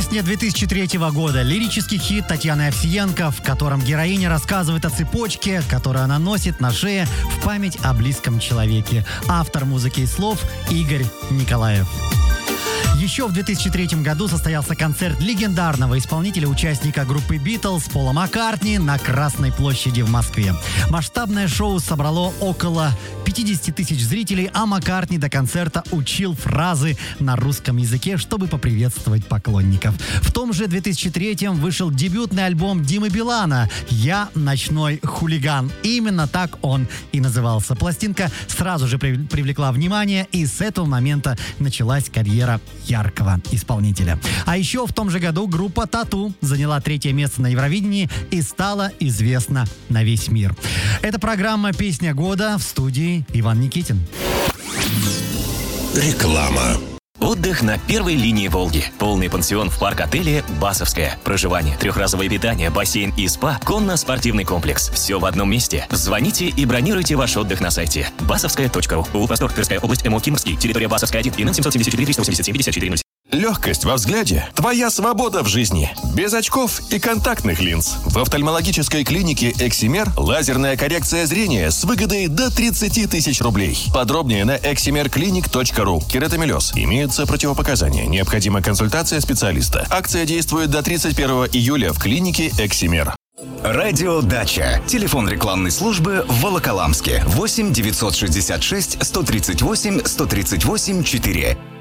Песня 2003 года. Лирический хит Татьяны Овсиенко, в котором героиня рассказывает о цепочке, которую она носит на шее в память о близком человеке. Автор музыки и слов Игорь Николаев. Еще в 2003 году состоялся концерт легендарного исполнителя-участника группы «Битлз» Пола Маккартни на Красной площади в Москве. Масштабное шоу собрало около 50 тысяч зрителей, а Маккартни до концерта учил фразы на русском языке, чтобы поприветствовать поклонников. В том же 2003 вышел дебютный альбом Димы Билана «Я ночной хулиган». Именно так он и назывался. Пластинка сразу же привлекла внимание, и с этого момента началась карьера яркого исполнителя. А еще в том же году группа «Тату» заняла 3-е место на Евровидении и стала известна на весь мир. Это программа «Песня года», в студии Иван Никитин. Реклама. Отдых на первой линии Волги. Полный пансион в парк-отеле «Басовская». Проживание, трехразовое питание, бассейн и спа, конно-спортивный комплекс. Все в одном месте. Звоните и бронируйте ваш отдых на сайте basovskaya.ru. Улупростор, Тверская область, МО Кимрский, территория Басовская 1, ИНН 774 387 54 0. Легкость во взгляде – твоя свобода в жизни. Без очков и контактных линз. В офтальмологической клинике «Эксимер» лазерная коррекция зрения с выгодой до 30 тысяч рублей. Подробнее на eximerclinic.ru. Кератомелез. Имеются противопоказания. Необходима консультация специалиста. Акция действует до 31 июля в клинике «Эксимер». Радио «Дача». Телефон рекламной службы в Волоколамске. 8 966 138 138 4.